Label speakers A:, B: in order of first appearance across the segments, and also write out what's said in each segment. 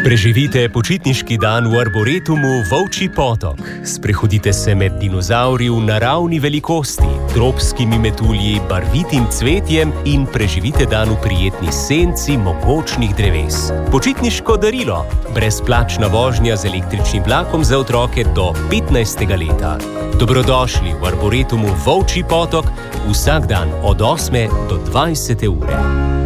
A: Preživite počitniški dan v Arboretumu Volčji potok. Sprehodite se med dinozavri v naravni velikosti, tropskimi metulji, barvitim cvetjem in preživite dan v prijetni senci mogočnih dreves. Počitniško darilo. Brezplačna vožnja z električnim vlakom za otroke do 15. leta. Dobrodošli v Arboretumu Volčji potok vsak dan od 8. do 20. ure.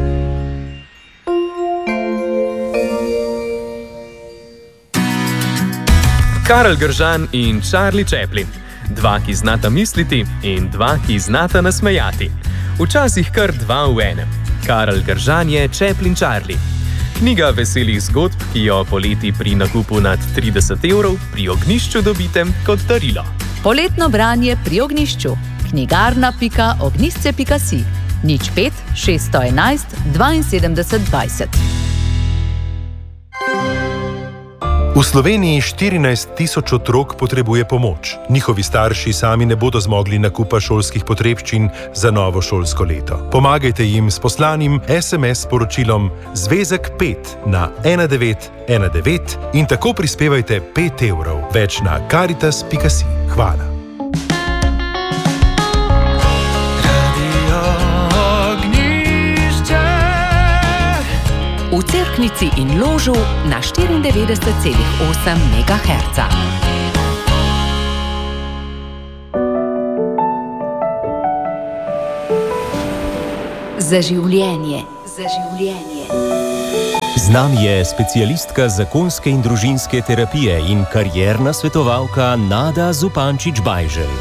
B: Karel Gržan in Charlie Chaplin. Dva, ki znata misliti in dva, ki znata nasmejati. Včasih kar dva v enem. Karel Gržan je Chaplin Charlie. Knjiga veselih zgodb, ki jo poleti pri nakupu nad 30 evrov pri Ognjišču dobite kot darilo.
C: Poletno branje pri Ognjišču. knjigarna.ognjišče.si 05 611 72 20.
D: V Sloveniji 14 tisoč otrok potrebuje pomoč. Njihovi starši sami ne bodo zmogli nakupa šolskih potrebščin za novo šolsko leto. Pomagajte jim s poslanim SMS sporočilom Zvezek 5 na 1919 in tako prispevajte 5 evrov. Več na caritas.si. Hvala.
C: V Cerknici in Ložu na 94,8 MHz. Za življenje.
A: Z nami je specialistka zakonske in družinske terapije in karierna svetovalka Nada Zupančič-Bajželj.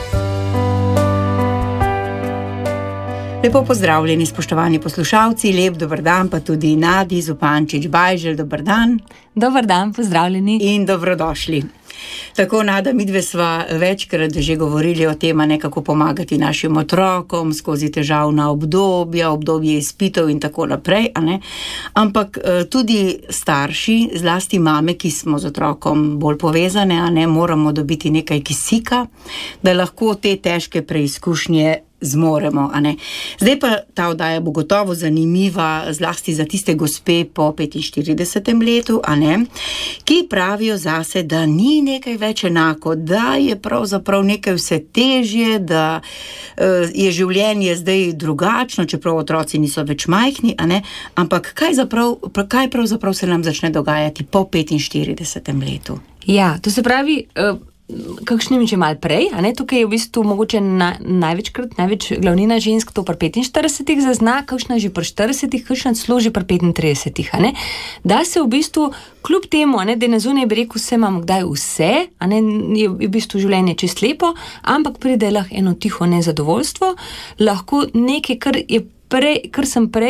E: Lepo pozdravljeni, spoštovani poslušalci, lep dober dan pa tudi Nadi Zupančič-Bajželj, dober dan.
F: Dober dan, pozdravljeni.
E: In dobrodošli. Tako, Nada, midve sva večkrat že govorili o tem, kako pomagati našim otrokom skozi težavna obdobja, obdobje izpitov in tako naprej, ampak tudi starši, zlasti mame, ki smo z otrokom bolj povezane, moramo dobiti nekaj kisika, da lahko te težke preizkušnje zmoremo, Zdaj pa ta oddaja bo gotovo zanimiva, zlasti za tiste gospe po 45. letu, ki pravijo zase, da ni nekaj več enako, da je pravzaprav nekaj vse težje, da je življenje zdaj drugačno, čeprav otroci niso več majhni, ampak kaj pravzaprav se nam začne dogajati po 45. letu?
F: Ja, to se pravi, kakšnim že malo prej, tukaj je v bistvu mogoče največ glavnina žensk to pri 45 zazna, kakšna že pri 40, kakšna celo že pri 35, da se v bistvu kljub temu, da na zunaj bi rekel, vse imamo kdaj vse, je v bistvu življenje čist lepo, ampak pride lahko eno tiho nezadovoljstvo, lahko nekaj, kar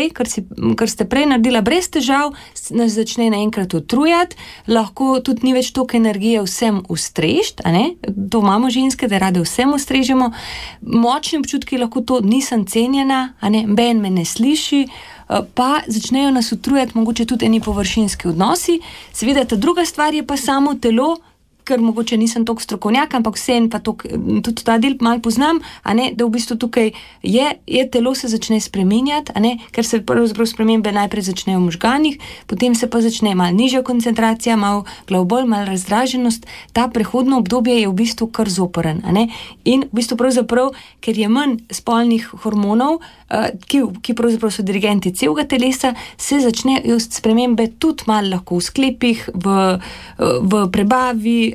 F: ste prej naredila brez težav, nas začne naenkrat utrujati, lahko tudi ni več toliko energije vsem ustrežiti, to imamo ženske, da rade vsem ustrežemo, močni občutki lahko to nisem cenjena, ben me ne sliši, pa začnejo nas utrujati mogoče tudi eni površinski odnosi. Seveda ta druga stvar je pa samo telo, ker mogoče nisem toliko strokovnjak, ampak vsem pa tudi ta del malo poznam, da v bistvu tukaj je telo se začne spreminjati, ker se pravzaprav spremembe najprej začnejo v možganih, potem se pa začne malo nižja koncentracija, malo glavobol, malo razdraženost, ta prehodno obdobje je v bistvu kar zoporen, in v bistvu pravzaprav, ker je manj spolnih hormonov, ki pravzaprav so dirigenti celega telesa, se začnejo spremembe tudi malo lahko v sklepih, v prebavi,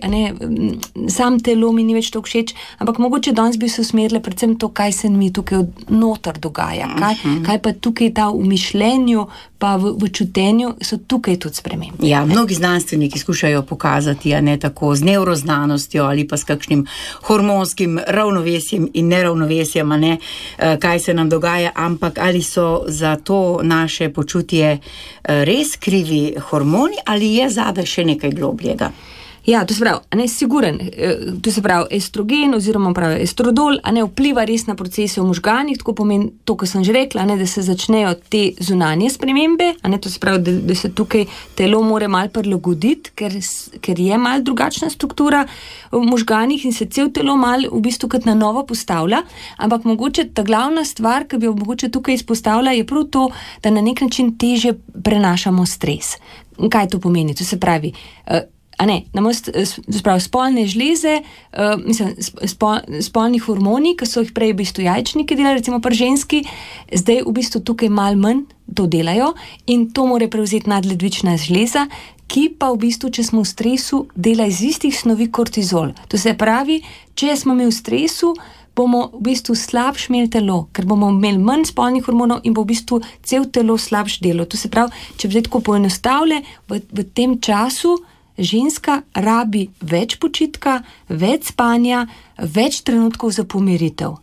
F: sam telo mi ni več to všeč, ampak mogoče danes bi se usmerile predvsem to, kaj se mi tukaj noter dogaja, kaj pa tukaj ta v mišljenju, pa v čutenju so tukaj tudi spremembe.
E: Ja, mnogi znanstveniki skušajo pokazati, tako z nevroznanostjo ali pa s kakšnim hormonskim ravnovesjem in neravnovesjem, kaj se nam dogaja, ampak ali so za to naše počutje res krivi hormoni ali je zadaj še nekaj globljega?
F: Ja, to se pravi, siguren, to se pravi estrogen oziroma estrodol, vpliva res na procese v možganih, tako pomeni to, kar sem že rekla, da se začnejo te zunanje spremembe, to se pravi, da se tukaj telo more malo prilagoditi, ker je malo drugačna struktura v možganih in se cel telo malo v bistvu kot na novo postavlja, ampak mogoče ta glavna stvar, ki bi jo mogoče tukaj izpostavila, je prav to, da na nek način težje prenašamo stres. kaj to pomeni? To se pravi, spolne žleze, spolni hormoni, ki so jih prej v bistvu jajčniki delali, recimo pri ženski, zdaj v bistvu tukaj malo manj to delajo in to mora prevzeti nadledvična žleza, ki pa v bistvu, če smo v stresu, dela iz istih snovi kortizol. To se pravi, če smo mi v stresu, bomo v bistvu slabš imeli telo, ker bomo imeli manj spolnih hormonov in bo v bistvu cel telo slabš delo. To se pravi, če bi zdaj tako poenostavile, v tem času ženska rabi več počitka, več spanja, več trenutkov za pomiritev.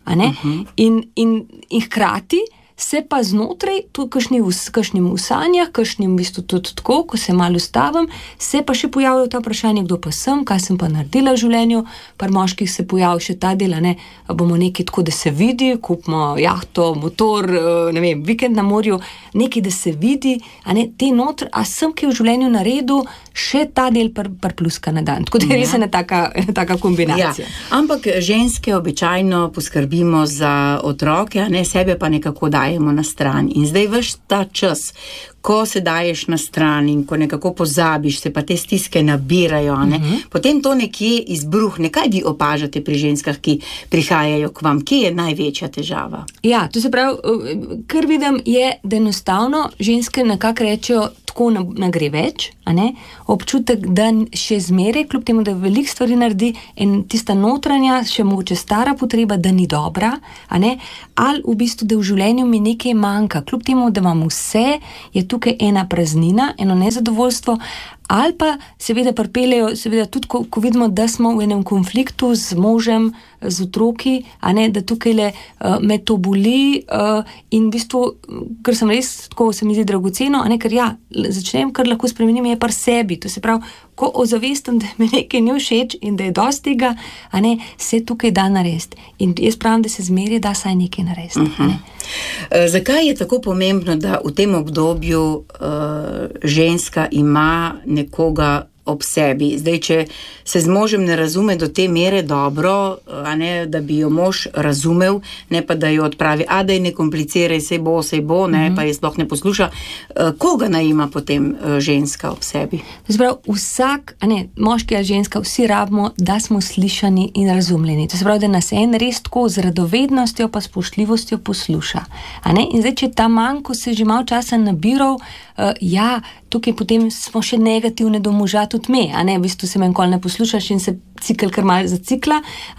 F: In hkrati se pa znotraj, tu kakšnim v sanjah, kakšnim v bistvu tudi tako, ko se malo ustavim, se pa še pojavljajo ta vprašanje, kdo pa sem, kaj sem pa naredila v življenju, pri moških se pojavlja še ta del, bomo nekaj tako, da se vidi, kupimo jahto, motor, vikend na morju, nekaj, da se vidi, te notr, a sem kaj v življenju naredil, še ta del pluska na dan. Tako da res je ena taka kombinacija.
E: Ja, ampak ženske običajno poskrbimo za otroke, sebe pa nekako dajemo na stran. In zdaj veš ta čas, ko se daješ na stran in ko nekako pozabiš, se pa te stiske nabirajo, potem to nekje izbruhne. Kaj vi opažate pri ženskah, ki prihajajo k vam? Kje je največja težava?
F: Ja, to se pravi, kar vidim je, da enostavno ženske nekako rečejo, tako nagre več, občutek, da še zmeraj, kljub temu, da veliko stvari naredi in tista notranja, še mogoče stara potreba, da ni dobra, ali v bistvu, da v življenju mi nekaj manjka, kljub temu, da imam vse, je tukaj ena praznina, eno nezadovoljstvo, ali pa seveda pripeljejo, tudi ko vidimo, da smo v enem konfliktu z možem, z otroki, da tukaj me to boli in v bistvu, ker sem res, tako se mi zdi dragoceno, ker začnem, kar lahko spremenim, je pri sebi, to se pravi, ko ozavestim, da me nekaj ni všeč in da je dosti tega, se tukaj da narediti. In jaz pravim, da se zmeraj da saj nekaj narediti.
E: Zakaj je tako pomembno, da v tem obdobju ženska ima nekoga ob sebi? Zdaj, če se z možem ne razume do te mere dobro, da bi jo mož razumel, ne pa da jo odpravi, da je ne kompliciraj, sej bo, pa je sploh ne posluša. Koga naj ima potem ženska ob sebi?
F: Zbrav, vsak, moški ali ženska, vsi rabimo, da smo slišani in razumljeni. To se pravi, da nas en res tako z radovednostjo pa spoštljivostjo posluša. In zdaj, če ta manj, ko se že malo časa nabiral, tukaj potem smo še negativne do moža tudi me, v bistvu se me nikoli ne poslušaš in se cikl kar malo zacikla,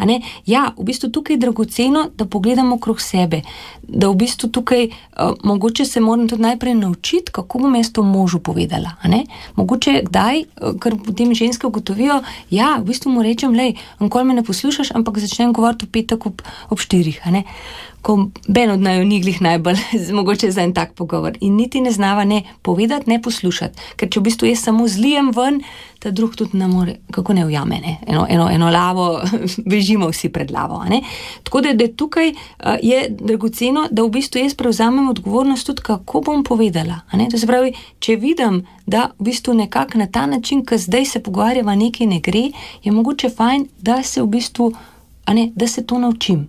F: v bistvu tukaj je dragoceno, da pogledamo okrog sebe, da v bistvu tukaj mogoče se moram tudi najprej naučiti, kako bom jaz to možu povedala, mogoče kdaj, ker potem ženske ugotovijo, v bistvu mu rečem, nikoli me ne poslušaš, ampak začnem govoriti v petek ob 4, ko ben od naju niglih najbolj mogoče za en tak pogovor in niti ne znava ne povedati, ne poslušati, ker če v bistvu jaz samo zlijem ven, ta drug tudi ne more, kako ne ujame, eno lavo, bežimo vsi pred lavo, tako da tukaj je dragoceno, da v bistvu jaz prevzamem odgovornost tudi, kako bom povedala, to se pravi, če vidim, da v bistvu nekako na ta način, ko zdaj se pogovarjava, nekaj ne gre, je mogoče fajn, da se v bistvu da se to naučim.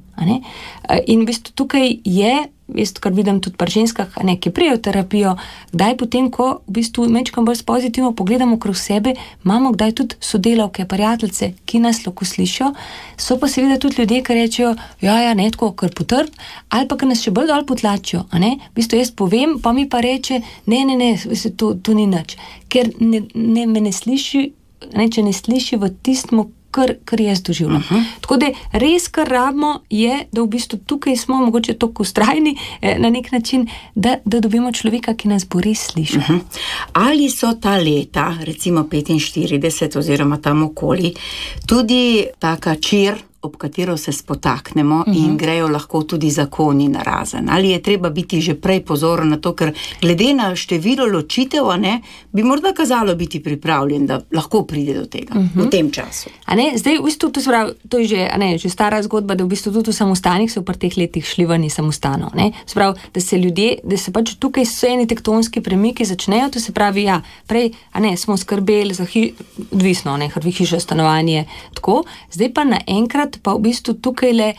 F: In v bistvu tukaj je, kar vidim tudi pri ženskah, ki prijejo terapijo, kdaj potem, ko v bistvu mečkam bolj pozitivno pogledamo okrog sebe, imamo kdaj tudi sodelavke, prijateljice, ki nas lahko slišijo, so pa seveda tudi ljudje, ki rečejo, tako, kar potrp, ali pa, ki nas še bolj dol potlačijo. V bistvu jaz povem, pa mi pa reče, ne, to ni nič. Ker me ne sliši, če ne sliši v tistem, kar jaz doživljam. Tako da res, kar rabimo, je, da v bistvu tukaj smo mogoče toliko ustrajni na nek način, da dobimo človeka, ki nas bo res slišal.
E: Ali so ta leta, recimo 45 oziroma tam okoli, tudi taka čir, ob katero se spotaknemo in grejo lahko tudi zakoni narazen. Ali je treba biti že prej pozoren na to, ker glede na število ločitev, bi morda kazalo biti pripravljen, da lahko pride do tega v tem času.
F: Zdaj, v bistvu, to je že stara zgodba, da v bistvu tudi v samostanih so v teh letih šli ven iz samostanov. Da se ljudje, da se pač tukaj so eni tektonski premiki začnejo, to se pravi, prej, smo skrbeli za odvisno, hiša, stanovanje, tako, zdaj pa naenkrat pa v bistvu tukaj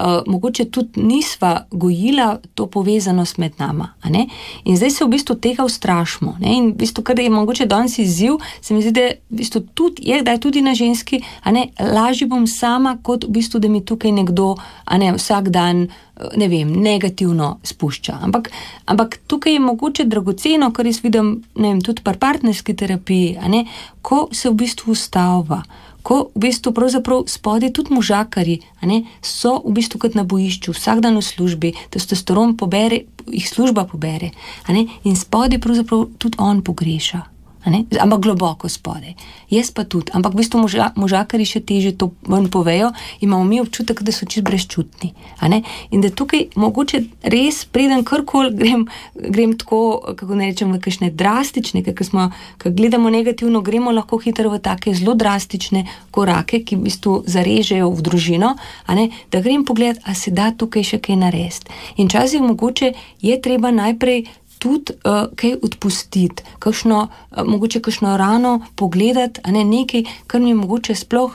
F: mogoče tudi nisva gojila to povezanost med nama. A ne? In zdaj se v bistvu tega ustrašimo. Ne? In v bistvu, kar je mogoče danes izziv, se mi zdi, da v bistvu da je tudi na ženski, a ne, lažje bom sama, kot v bistvu, da mi tukaj nekdo, a ne, vsak dan, ne vem, negativno spušča. Ampak tukaj je mogoče dragoceno, kar jaz vidim, ne vem, tudi pri partnerski terapiji, a ne, ko se v bistvu ustavlja, ko v bistvu pravzaprav spodaj tudi možakarji, a ne, so v bistvu kot na bojišču, vsak dan v službi, testosteron pobere, jih služba pobere, a ne, in spodaj pravzaprav tudi on pogreša. Ampak globoko spodaj. Jaz pa tudi, ampak v bistvu možakarji še teže to ven povejo, imamo mi občutek, da so čisto brezčutni. In da tukaj mogoče res preden karkoli grem tako, kako ne rečem, v kakšne drastične, ker gledamo negativno, gremo lahko hitro v take zelo drastične korake, ki v bistvu zarežejo v družino, da grem pogledat, a se da tukaj še kaj narediti. In časih mogoče je treba najprej tudi kaj odpustiti, mogoče kakšno rano pogledati, a ne nekaj, kar mi mogoče sploh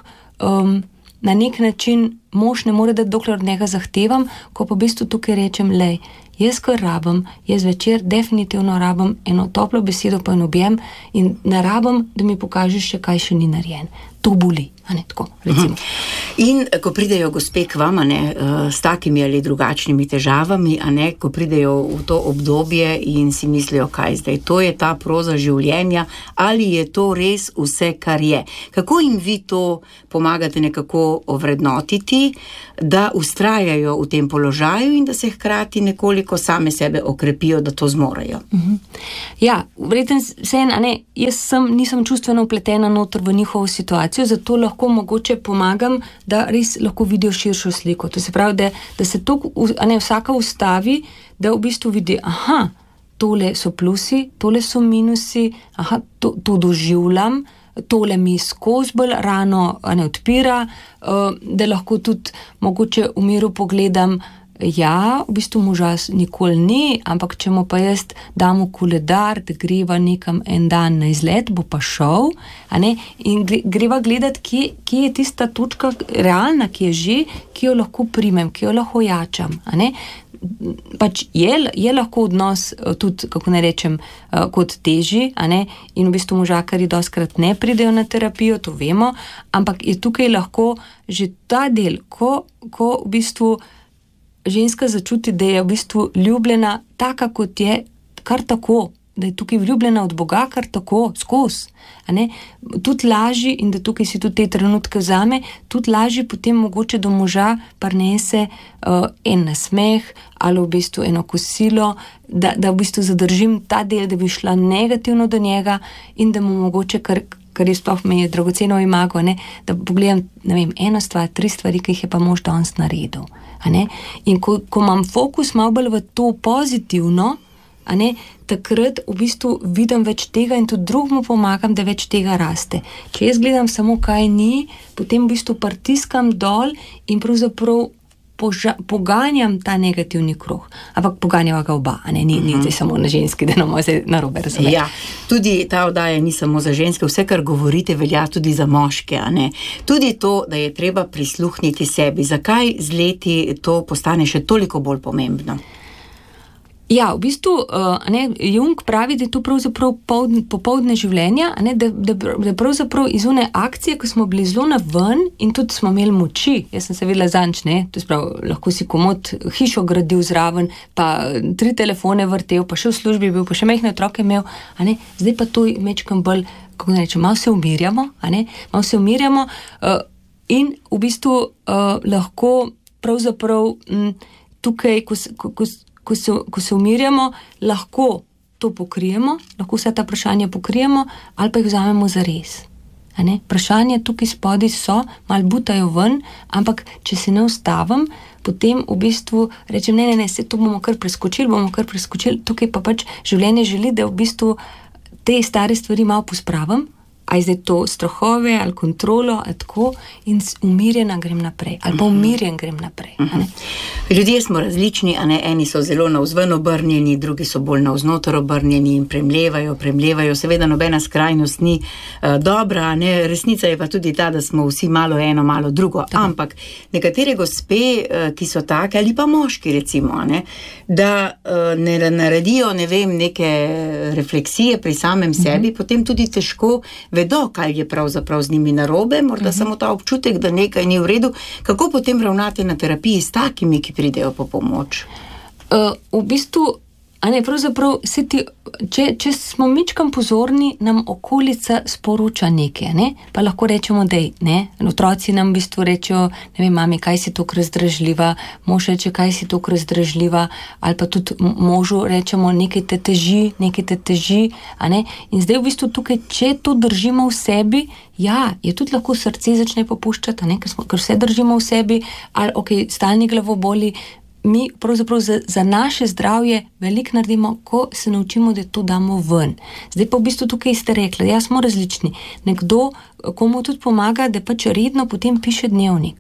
F: na nek način mož ne more dati, dokler od njega zahtevam, ko pa v bistvu tukaj rečem, lej, jaz kar rabim, jaz večer definitivno rabim eno toplo besedo pa en objem in ne rabim, da mi pokažeš še kaj še ni narejen. To boli, a ne tako, recimo.
E: In ko pridejo gospe k vam, s takimi ali drugačnimi težavami, ko pridejo v to obdobje in si mislijo, kaj zdaj, to je ta proza življenja, ali je to res vse, kar je. Kako jim vi to pomagate nekako ovrednotiti, da ustrajajo v tem položaju in da se hkrati nekoliko same sebe okrepijo, da to zmorejo?
F: Ja, verjetno jaz nisem čustveno vpletena noter v njihovo situacijo, zato lahko mogoče pomagam, da res lahko vidijo širšo sliko. To se pravi, da se to vsaka ustavi, da v bistvu vidi, tole so plusi, tole so minusi, to doživljam, tole mi skozi bolj rano odpira, da lahko tudi mogoče v miru pogledam, ja, v bistvu moža nikoli ni, ampak če mu pa jaz dam v koledar, da greva nekam en dan na izlet, bo pa šel, in greva gledati, kje je tista točka realna, ki je že, ki jo lahko primem, ki jo lahko jačam, Pač je lahko odnos tudi, kako ne rečem, kot teži, in v bistvu možakarji dostkrat ne pridejo na terapijo, to vemo, ampak je tukaj lahko že ta del, ko v bistvu ženska začuti, da je v bistvu ljubljena taka, kot je, kar tako, da je tukaj vljubljena od Boga, kar tako, skozi. Tudi lažji, in da tukaj si tudi te trenutke vzame, tudi lažji potem mogoče do moža prinese en nasmeh ali v bistvu eno kosilo, da v bistvu zadržim ta del, da bi šla negativno do njega in da mu mogoče, kar je sploh me je dragoceno imago, da pogledam, ne vem, eno stvar, 3 stvari, ki jih je pa mož danes naredil. In ko imam fokus malo bolj v to pozitivno, takrat v bistvu vidim več tega in tudi drugmu pomagam, da več tega raste. Če jaz gledam samo, kaj ni, potem v bistvu pritiskam dol in pravzaprav poganjam ta negativni krog. Ampak poganjava ga oba, ni zdaj samo na ženski, da nam se narobe razume.
E: Ja, tudi ta oddaja ni samo za ženske, vse, kar govorite, velja tudi za moške, Tudi to, da je treba prisluhniti sebi. Zakaj z leti to postane še toliko bolj pomembno?
F: Ja, v bistvu, Jung pravi, da je to pravzaprav popoldne življenja, da pravzaprav iz one akcije, ko smo bili zelo naven in tudi smo imeli moči, jaz sem se vedela zanč, to je prav, lahko si komod hišo gradil zraven, pa 3 telefone vrtel, pa še v službi bil, pa še majhne otroke imel, zdaj pa to mečkam bolj, kako ne rečem, malo se umirjamo, in v bistvu lahko pravzaprav tukaj, ko se umirjamo, lahko to pokrijemo, lahko vse ta vprašanja pokrijemo ali pa jih vzamemo za res. Vprašanja tukaj spodaj so, malo butajo ven, ampak če se ne ustavim, potem v bistvu rečem, ne, vse to bomo kar preskočili, tukaj pa pač življenje želi, da v bistvu te stare stvari malo pospravim, ali zdaj to strahove, ali kontrolo, ali tako, in umirjena grem naprej, ali pa umirjen grem naprej.
E: Ljudje smo različni, a ne, eni so zelo navzven obrnjeni, drugi so bolj navznoter obrnjeni in premlevajo, seveda nobena skrajnost ni dobra, a ne, resnica je pa tudi ta, da smo vsi malo eno, malo drugo, ampak nekatere gospe, ki so take, ali pa moški recimo, a ne, da ne naredijo, ne vem, neke refleksije pri samem sebi, potem tudi težko vedo, kaj je pravzaprav z njimi narobe, morda samo ta občutek, da nekaj ni v redu. Kako potem ravnate na terapiji s takimi, ki pridejo po pomoč?
F: V bistvu, pravzaprav, če smo mičkam pozorni, nam okolica sporoča nekaj, ne? Pa lahko rečemo, dej, ne? Otroci nam v bistvu rečejo, ne vem, mami, kaj si toliko razdražljiva, mož reče, kaj si toliko razdražljiva, ali pa tudi možu rečemo, nekaj te teži, a ne? In zdaj v bistvu tukaj, če to držimo v sebi, ja, je tudi lahko srce začne popuščati, a ne? Ker vse držimo v sebi, ali stalni glavoboli. Mi pravzaprav za naše zdravje veliko naredimo, ko se naučimo, da to damo ven. Zdaj pa v bistvu tukaj ste rekli, ja, smo različni. Nekdo, komu tudi pomaga, da pač redno potem piše dnevnik.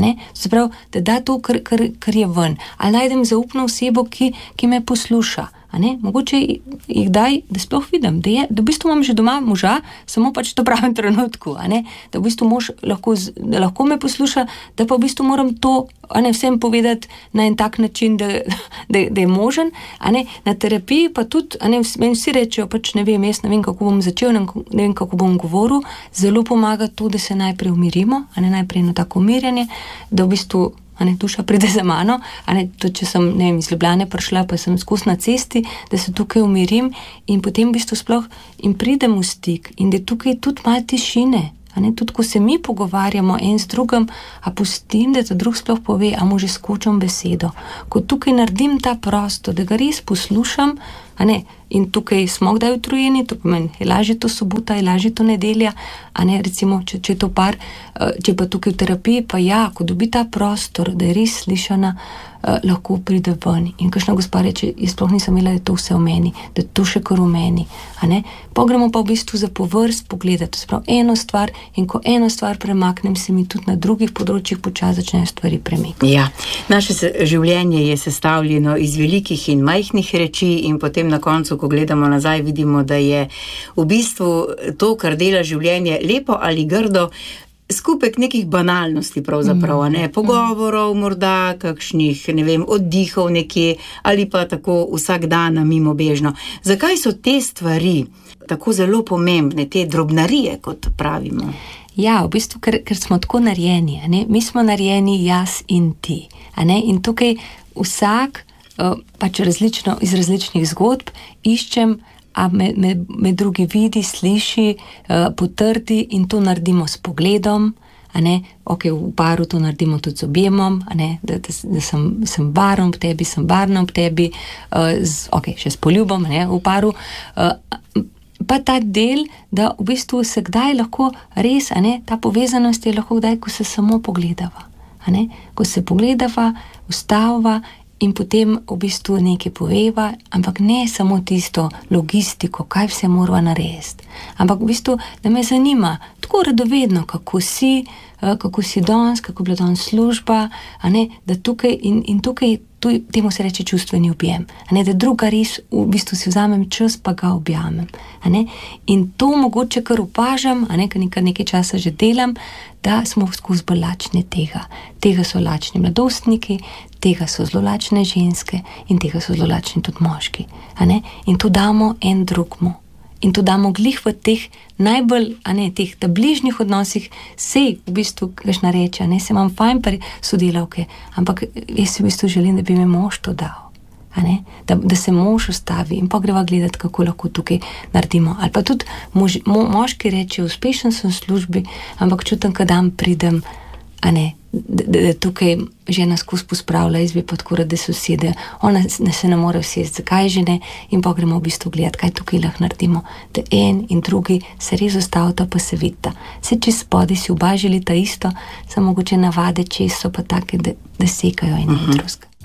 F: Se pravi, da da to, kar je ven. Ali najdem zaupno osebo, ki me posluša. Mogoče jih daj, da sploh vidim, da v bistvu imam že doma moža, samo pač v pravem trenutku, da v bistvu mož lahko me posluša, da pa v bistvu moram to vsem povedati na en tak način, da je možen. Na terapiji pa tudi, meni vsi rečejo, pač ne vem, jaz ne vem, kako bom začel, ne vem, kako bom govoril, zelo pomaga to, da se najprej umirimo, najprej eno tako umirjanje, da v bistvu duša pride za mano, tudi če sem, ne vem, iz Ljubljane prišla, pa sem skozi na cesti, da se tukaj umirim in potem v bistvu sploh in pridem v stik in da tukaj tudi malo tišine, tudi ko se mi pogovarjamo en z drugim, a pustim, da ta drug sploh pove, a mu že skočam besedo. Ko tukaj naredim ta prostor, da ga res poslušam, in tukaj smo kdaj utrujeni, to pomeni, je lažje to sobota, je lažje to nedelja, recimo, če je to par, če pa tukaj v terapiji, pa ja, ko dobi ta prostor, da je res slišana, lahko pride ven. In kakšna gospa reče, jaz sploh nisem imela, da je to vse v meni, da je to še kar v meni. Pogremo pa v bistvu za povrst pogledati, to se pravi eno stvar, in ko eno stvar premaknem, se mi tudi na drugih področjih počasi začnejo stvari premikati.
E: Ja, naše življenje je sestavljeno iz velikih in majhnih reči in potem na koncu, ko gledamo nazaj, vidimo, da je v bistvu to, kar dela življenje, lepo ali grdo, skupek nekih banalnosti pravzaprav, pogovorov morda, kakšnih, ne vem, oddihov nekje, ali pa tako vsak dan mimobežno. Zakaj so te stvari tako zelo pomembne, te drobnarije, kot pravimo?
F: Ja, v bistvu, ker smo tako narejeni, mi smo narejeni jaz in ti, in tukaj vsak pač iz različnih zgodb iščem, a me drugi vidi, sliši, potrdi in to naredimo s pogledom, v paru to naredimo tudi z objemom, da sem varen v tebi, sem varna v tebi, še s poljubom, v paru, pa ta del, da v bistvu se kdaj lahko res, ta povezanost je lahko kdaj, ko se samo pogledava, ko se pogledava, ustavava in potem v bistvu nekaj poveva, ampak ne samo tisto logistiko, kaj vse morava narediti, ampak v bistvu, da me zanima tako radovedno, kako si danes, kako je bila danes služba, da tukaj in tukaj temu se reče čustveni objem, da druga res v bistvu si vzamem čas, pa ga objamem, in to mogoče kar opažam, ker nekaj časa že delam, da smo skozi bolj lačni tega so lačni mladostniki, tega so zelo lačne ženske in tega so zelo lačni tudi moški, in to damo en drugmu. In to damo glih v teh najbolj, teh bližnjih odnosih, sej v bistvu, kakšna reče, se imam fajn pri sodelavke, ampak jaz si v bistvu želim, da bi me mož to dal, da se mož ustavi in pa greva gledati, kako lahko tukaj naredimo. Ali pa tudi moški reče, uspešen sem v službi, ampak čutim, kad dan pridem, da tukaj žena skozi pospravlja, jaz bi pa tako rada, da se usede, ona se ne more usesti, zakaj že ne, in pa gremo v bistvu gledati, kaj tukaj lahko naredimo, da en in drugi se res ustavita, pa se vidita. Se čez spodaj si oba želita isto, samo mogoče navade čez so pa take, da sekajo in drugega.